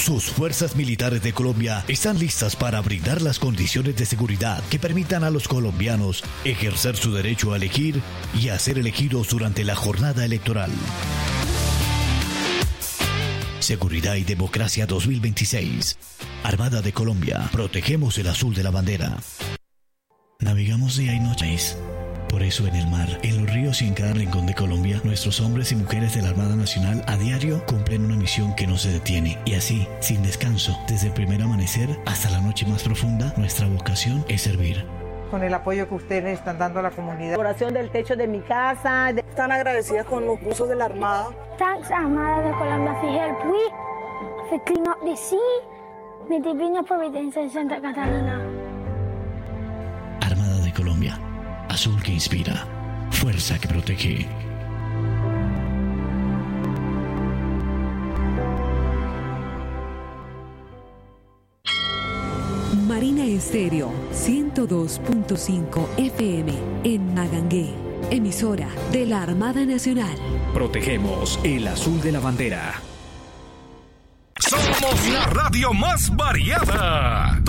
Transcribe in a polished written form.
Sus fuerzas militares de Colombia están listas para brindar las condiciones de seguridad que permitan a los colombianos ejercer su derecho a elegir y a ser elegidos durante la jornada electoral. Seguridad y Democracia 2026. Armada de Colombia. Protegemos el azul de la bandera. Navegamos día y noche. Por eso en el mar, en los ríos y en cada rincón de Colombia, nuestros hombres y mujeres de la Armada Nacional a diario cumplen una misión que no se detiene. Y así, sin descanso, desde el primer amanecer hasta la noche más profunda, nuestra vocación es servir. Con el apoyo que ustedes están dando a la comunidad. Elaboración del techo de mi casa. Están agradecidas con los buzos de la Armada. Thanks, Armada de Colombia, for help we to clean up the sea, the Divina Providencia en Santa Catalina. Armada de Colombia. Azul que inspira, fuerza que protege. Marina Estéreo 102.5 FM en Magangué, emisora de la Armada Nacional. Protegemos el azul de la bandera. Somos la radio más variada.